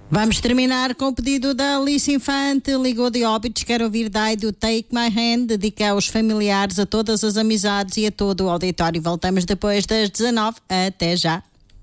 Vamos terminar com o pedido da Alice Infante, ligou de Óbidos, quero ouvir Dai do Take My Hand, dedica aos familiares, a todas as amizades e a todo o auditório. Voltamos depois das 19. Até já.